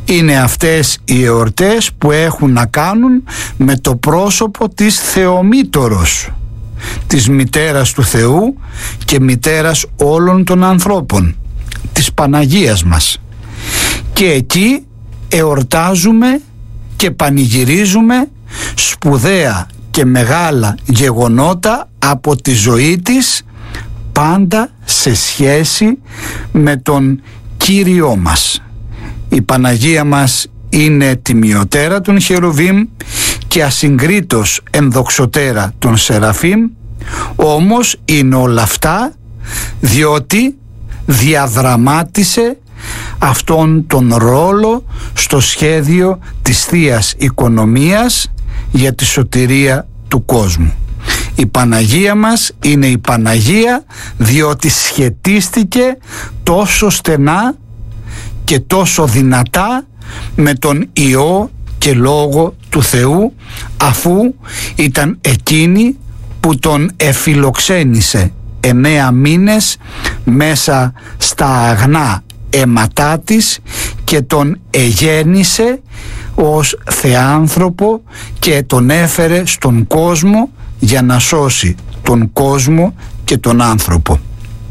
Είναι αυτές οι εορτές που έχουν να κάνουν με το πρόσωπο της Θεομήτωρος, της μητέρας του Θεού και μητέρας όλων των ανθρώπων, της Παναγίας μας. Και εκεί εορτάζουμε και πανηγυρίζουμε σπουδαία και μεγάλα γεγονότα από τη ζωή της, πάντα σε σχέση με τον Κύριό μας. Η Παναγία μας είναι τιμιωτέρα των Χερουβίμ και ασυγκρίτως ενδοξωτέρα των Σεραφείμ, όμως είναι όλα αυτά διότι διαδραμάτισε αυτόν τον ρόλο στο σχέδιο της Θείας Οικονομίας για τη σωτηρία του κόσμου. Η Παναγία μας είναι η Παναγία διότι σχετίστηκε τόσο στενά και τόσο δυνατά με τον Υιό και Λόγο του Θεού, αφού ήταν εκείνη που τον εφιλοξένησε 9 μήνες μέσα στα αγνά αίματά της και τον εγέννησε ως θεάνθρωπο και τον έφερε στον κόσμο για να σώσει τον κόσμο και τον άνθρωπο.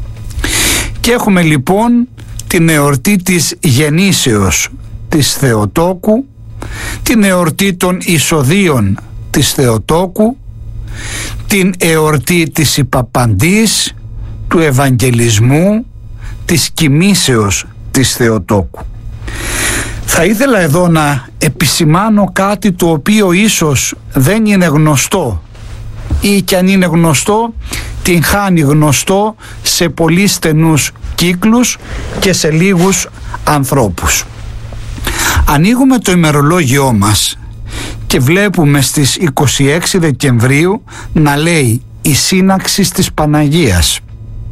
Και έχουμε λοιπόν την εορτή της γεννήσεως της Θεοτόκου, την εορτή των εισοδίων της Θεοτόκου, την εορτή της Υπαπαντής, του Ευαγγελισμού, της κοιμήσεως της Θεοτόκου. Θα ήθελα εδώ να επισημάνω κάτι το οποίο ίσως δεν είναι γνωστό ή κι αν είναι γνωστό την χάνει γνωστό σε πολύ στενούς κύκλους και σε λίγους ανθρώπους. Ανοίγουμε το ημερολόγιό μας και βλέπουμε στις 26 Δεκεμβρίου να λέει η σύναξη της Παναγίας.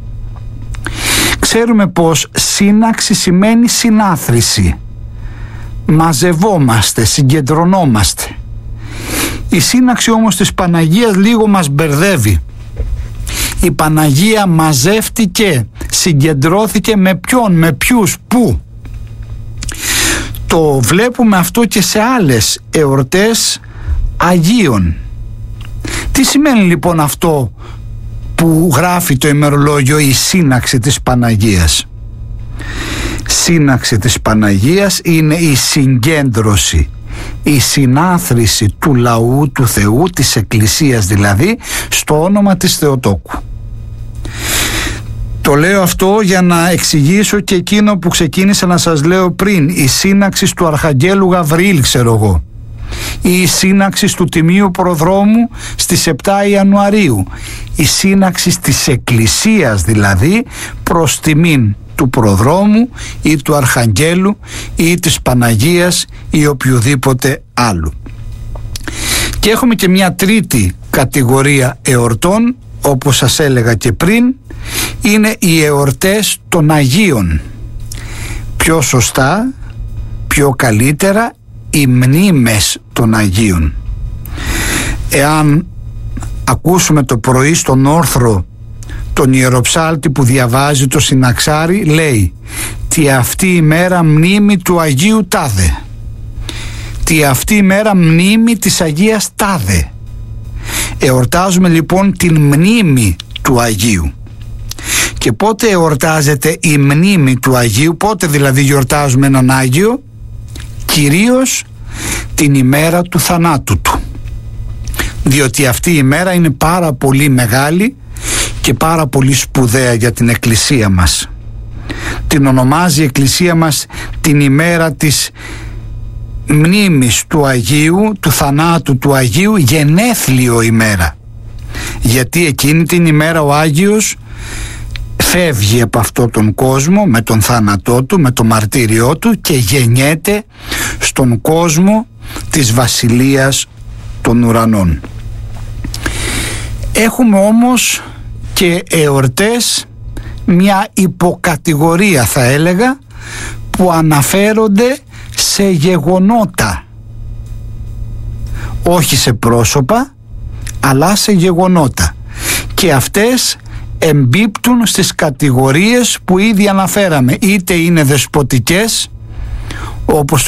Ξέρουμε πως σύναξη σημαίνει συνάθρηση. Μαζευόμαστε, συγκεντρωνόμαστε. Η σύναξη όμως της Παναγίας λίγο μας μπερδεύει. Η Παναγία μαζεύτηκε, συγκεντρώθηκε με ποιον, με ποιους, πού? Το βλέπουμε αυτό και σε άλλες εορτές Αγίων. Τι σημαίνει λοιπόν αυτό που γράφει το ημερολόγιο η σύναξη της Παναγίας? Σύναξη της Παναγίας είναι η συγκέντρωση, η συνάθρηση του λαού του Θεού, της Εκκλησίας δηλαδή, στο όνομα της Θεοτόκου. Το λέω αυτό για να εξηγήσω και εκείνο που ξεκίνησα να σας λέω πριν, η σύναξη του Αρχαγγέλου Γαβριήλ, ξέρω εγώ, ή η σύναξη του Τιμίου Προδρόμου στις 7 Ιανουαρίου, η σύναξη της Εκκλησίας δηλαδή προς τιμήν του Προδρόμου ή του Αρχαγγέλου ή της Παναγίας ή οποιοδήποτε άλλου. Και έχουμε και μια τρίτη κατηγορία εορτών, όπως σας έλεγα και πριν, είναι οι εορτές των Αγίων. Πιο σωστά, πιο καλύτερα, οι μνήμες των Αγίων. Εάν ακούσουμε το πρωί στον όρθρο τον ιεροψάλτη που διαβάζει το συναξάρι, λέει «Τι αυτή η μέρα μνήμη του Αγίου Τάδε», «Τι αυτή η μέρα μνήμη της Αγίας Τάδε». Εορτάζουμε λοιπόν την μνήμη του Αγίου. Και πότε εορτάζεται η μνήμη του Αγίου, πότε δηλαδή γιορτάζουμε έναν Άγιο? Κυρίως την ημέρα του θανάτου του, διότι αυτή η μέρα είναι πάρα πολύ μεγάλη και πάρα πολύ σπουδαία για την Εκκλησία μας. Την ονομάζει η Εκκλησία μας την ημέρα της μνήμης του Αγίου, του θανάτου του Αγίου, γενέθλιο ημέρα, γιατί εκείνη την ημέρα ο Άγιος φεύγει από αυτόν τον κόσμο με τον θάνατό του, με το μαρτύριό του και γεννιέται στον κόσμο της Βασιλείας των Ουρανών. Έχουμε όμως και εορτές, μια υποκατηγορία θα έλεγα, που αναφέρονται σε γεγονότα, όχι σε πρόσωπα αλλά σε γεγονότα, και αυτές εμπίπτουν στις κατηγορίες που ήδη αναφέραμε, είτε είναι δεσποτικές όπως